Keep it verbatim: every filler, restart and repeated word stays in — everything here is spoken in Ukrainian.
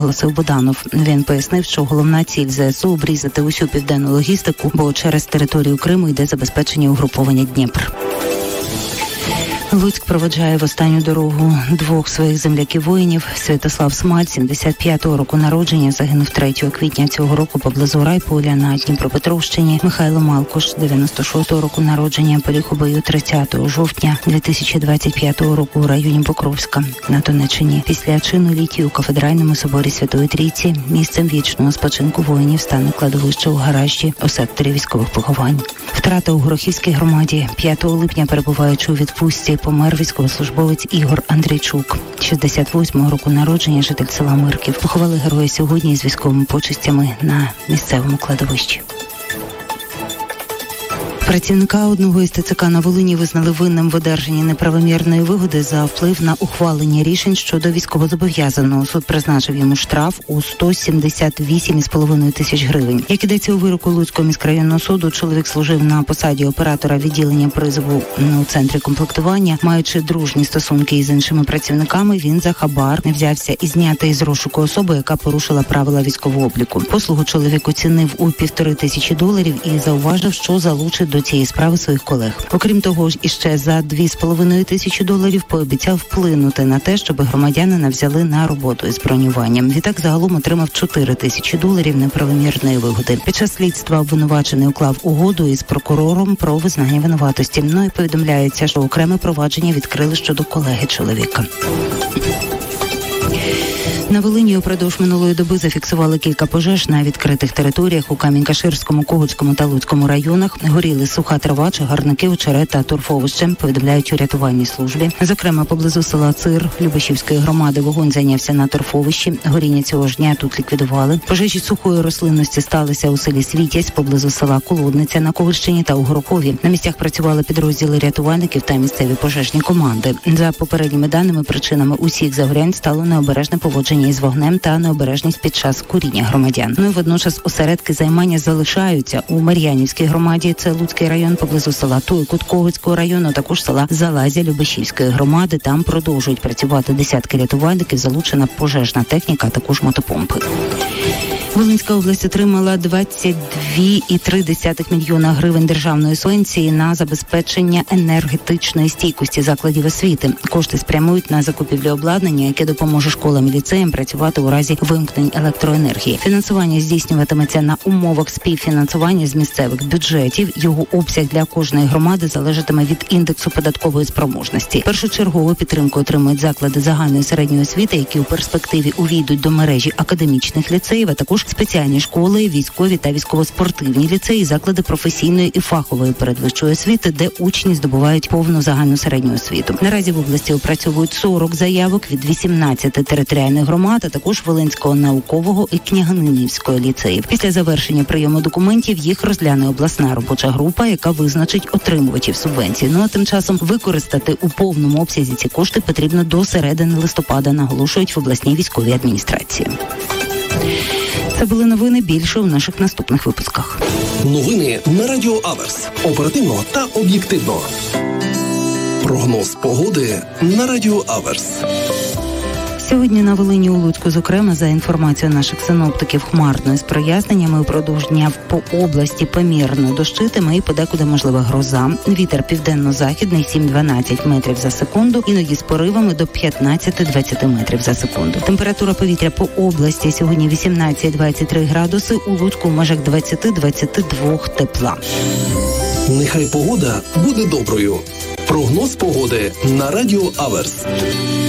Голосив Буданов. Він пояснив, що головна ціль ЗСУ – обрізати усю південну логістику, бо через територію Криму йде забезпечення угруповання Дніпр. Луцьк проведжає в останню дорогу двох своїх земляків-воїнів. Святослав Смаль, сімдесят п'ятого року народження, загинув третього квітня цього року поблизу Райполя на Дніпропетровщині. Михайло Малкуш, дев'яносто шостого року народження, поліг у бою тридцятого жовтня дві тисячі двадцять п'ятого року у районі Покровська на Донеччині. Після чину літії у кафедральному соборі Святої Трійці місцем вічного спочинку воїнів стане кладовище у гаражі у секторі військових поховань. Втрата у Горохівській громаді. п'ятого липня, перебуваючи у відпустці, помер військовослужбовець Ігор Андрійчук, шістдесят восьмого року народження, житель села Мирків. Поховали героя сьогодні з військовими почестями на місцевому кладовищі. Працівника одного із ТЦК на Волині визнали винним в одержанні неправомірної вигоди за вплив на ухвалення рішень щодо військовозобов'язаного. Суд призначив йому штраф у сто сімдесят вісім з половиною тисяч гривень. Як ідеться у вироку Луцького міськрайонного суду, чоловік служив на посаді оператора відділення призову у центрі комплектування. Маючи дружні стосунки із іншими працівниками, він за хабар не взявся і зняти із розшуку особу, яка порушила правила військового обліку. Послугу чоловік оцінив у півтори тисячі доларів і зауважив, що залучить до цієї справи своїх колег. Окрім того ж, іще за дві з половиною тисячі доларів пообіцяв вплинути на те, щоб громадянина взяли на роботу із бронюванням. Відтак загалом отримав чотири тисячі доларів неправомірної вигоди. Під час слідства обвинувачений уклав угоду із прокурором про визнання винуватості. Ну і повідомляється, що окреме провадження відкрили щодо колеги чоловіка. На Волині упродовж минулої доби зафіксували кілька пожеж на відкритих територіях у Камінь-Каширському, Когутському та Луцькому районах. Горіли суха трава, чагарники, очерет та торфовище, повідомляють у рятувальній службі. Зокрема, поблизу села Цир Любешівської громади вогонь зайнявся на торфовищі. Горіння цього ж дня тут ліквідували. Пожежі сухої рослинності сталися у селі Світязь, поблизу села Колодниця на Ковальщині та у Горохові. На місцях працювали підрозділи рятувальників та місцеві пожежні команди. За попередніми даними, причинами усіх загорянь стало необережне поводження із вогнем та необережність під час куріння громадян. Ну і водночас осередки займання залишаються у Мар'янівській громаді, це Луцький район, поблизу села Туйкут Ковицького району, також села Залазя Любешівської громади. Там продовжують працювати десятки рятувальників, залучена пожежна техніка, а також мотопомпи. Волинська область отримала двадцять дві цілих три десятих мільйона гривень державної субвенції на забезпечення енергетичної стійкості закладів освіти. Кошти спрямують на закупівлю обладнання, яке допоможе школам і ліцеям працювати у разі вимкнень електроенергії. Фінансування здійснюватиметься на умовах співфінансування з місцевих бюджетів. Його обсяг для кожної громади залежатиме від індексу податкової спроможності. Першочергову підтримку отримують заклади загальної середньої освіти, які у перспективі увійдуть до мережі академічних ліцеїв, а також спеціальні школи, військові та військово-спортивні ліцеї, заклади професійної і фахової передвищої освіти, де учні здобувають повну загальну середню освіту. Наразі в області опрацьовують сорок заявок від вісімнадцяти територіальних громад, а також Волинського наукового і Княгининівського ліцеїв. Після завершення прийому документів їх розгляне обласна робоча група, яка визначить отримувачів субвенції. Ну а тим часом використати у повному обсязі ці кошти потрібно до середини листопада, наголошують в обласній військовій адміністрації. Це були новини, більше у наших наступних випусках. Новини на Радіо Аверс. Оперативно та об'єктивно. Прогноз погоди на Радіо Аверс. Сьогодні на Волині, у Луцьку, зокрема, за інформацією наших синоптиків, хмарно з проясненнями. Упродовж дня по області помірно дощитиме і подекуди можлива гроза. Вітер південно-західний сім-дванадцять метрів за секунду, іноді з поривами до п'ятнадцять-двадцять метрів за секунду. Температура повітря по області сьогодні вісімнадцять-двадцять три градуси, у Луцьку в межах двадцять-двадцять два тепла. Нехай погода буде доброю. Прогноз погоди на Радіо Аверс.